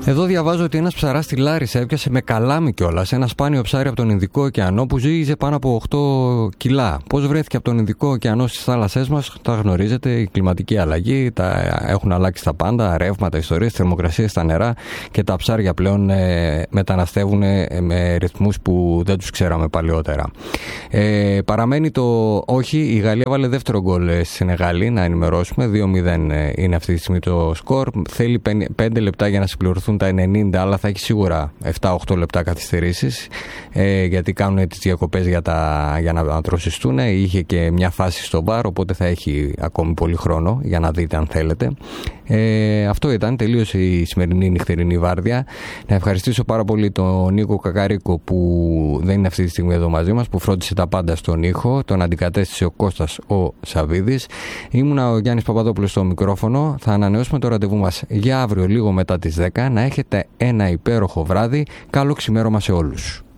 Εδώ διαβάζω ότι ένας ψαράς στη Λάρισα έπιασε με καλάμι κιόλας ένα σπάνιο ψάρι από τον Ινδικό ωκεανό που ζύγιζε πάνω από 8 κιλά. Πώς βρέθηκε από τον Ινδικό ωκεανό στις θάλασσές μας, τα γνωρίζετε, η κλιματική αλλαγή, έχουν αλλάξει τα πάντα, ρεύματα, ιστορίες, θερμοκρασίες στα νερά και τα ψάρια πλέον μεταναστεύουν με ρυθμούς που δεν τους ξέραμε παλαιότερα. Παραμένει το όχι, η Γαλλία βάλε δεύτερο γκολ στη Σενεγάλη, να ενημερώσουμε, 2-0 είναι αυτή τη στιγμή το σκορ. Θέλει 5 λεπτά για να συμπληρωθούν τα 90, αλλά θα έχει σίγουρα 7-8 λεπτά καθυστερήσεις, γιατί κάνουν τις διακοπές για να δροσιστούν. Είχε και μια φάση στο βαρ, οπότε θα έχει ακόμη πολύ χρόνο για να δείτε αν θέλετε. Αυτό ήταν, τελείωσε η σημερινή νυχτερινή βάρδια. Να ευχαριστήσω πάρα πολύ τον Νίκο Κακαρίκο που δεν είναι αυτή τη στιγμή εδώ μαζί μας, που φρόντισε τα πάντα στον ήχο, τον αντικατέστησε ο Κώστας ο Σαβίδης. Ήμουνα ο Γιάννης Παπαδόπουλος στο μικρόφωνο. Θα ανανεώσουμε το ραντεβού μας για αύριο λίγο μετά τις 10. Να έχετε ένα υπέροχο βράδυ. Καλό ξημέρωμα σε όλους.